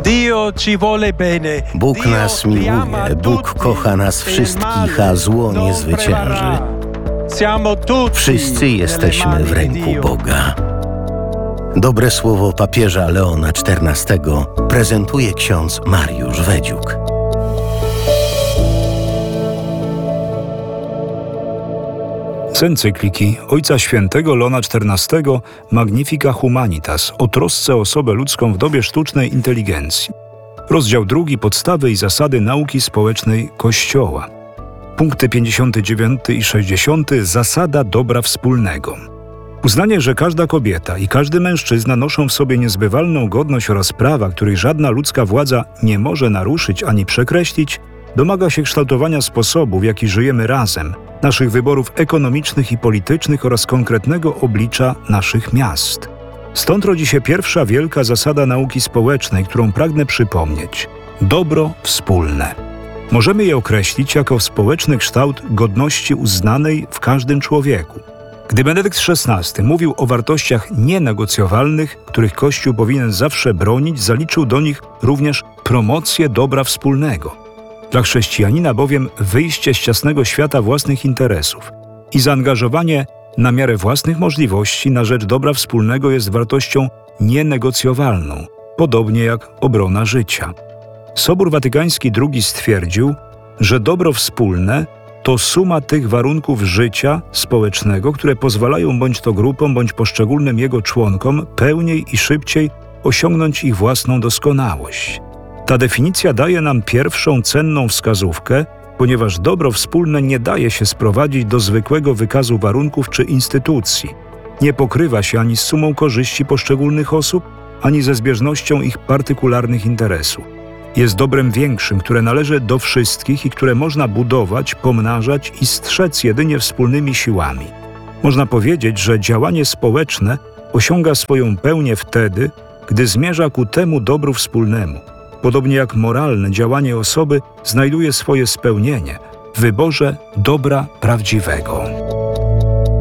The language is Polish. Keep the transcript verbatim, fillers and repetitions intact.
Bóg nas miłuje, Bóg kocha nas wszystkich, a zło nie zwycięży. Wszyscy jesteśmy w ręku Boga. Dobre słowo papieża Leona czternastego prezentuje ksiądz Mariusz Wedziuk. Z encykliki Ojca Świętego Leona czternastego Magnifica Humanitas o trosce o osobę ludzką w dobie sztucznej inteligencji. Rozdział drugi. Podstawy i zasady nauki społecznej Kościoła. Punkty pięćdziesiąty dziewiąty i sześćdziesiąty. Zasada dobra wspólnego. Uznanie, że każda kobieta i każdy mężczyzna noszą w sobie niezbywalną godność oraz prawa, której żadna ludzka władza nie może naruszyć ani przekreślić, domaga się kształtowania sposobu, w jaki żyjemy razem, naszych wyborów ekonomicznych i politycznych oraz konkretnego oblicza naszych miast. Stąd rodzi się pierwsza wielka zasada nauki społecznej, którą pragnę przypomnieć – dobro wspólne. Możemy je określić jako społeczny kształt godności uznanej w każdym człowieku. Gdy Benedykt szesnasty mówił o wartościach nienegocjowalnych, których Kościół powinien zawsze bronić, zaliczył do nich również promocję dobra wspólnego. Dla chrześcijanina bowiem wyjście z ciasnego świata własnych interesów i zaangażowanie na miarę własnych możliwości na rzecz dobra wspólnego jest wartością nienegocjowalną, podobnie jak obrona życia. Sobór Watykański drugi stwierdził, że dobro wspólne to suma tych warunków życia społecznego, które pozwalają bądź to grupom, bądź poszczególnym jego członkom pełniej i szybciej osiągnąć ich własną doskonałość. Ta definicja daje nam pierwszą cenną wskazówkę, ponieważ dobro wspólne nie daje się sprowadzić do zwykłego wykazu warunków czy instytucji. Nie pokrywa się ani z sumą korzyści poszczególnych osób, ani ze zbieżnością ich partykularnych interesów. Jest dobrem większym, które należy do wszystkich i które można budować, pomnażać i strzec jedynie wspólnymi siłami. Można powiedzieć, że działanie społeczne osiąga swoją pełnię wtedy, gdy zmierza ku temu dobru wspólnemu. Podobnie jak moralne działanie osoby znajduje swoje spełnienie w wyborze dobra prawdziwego.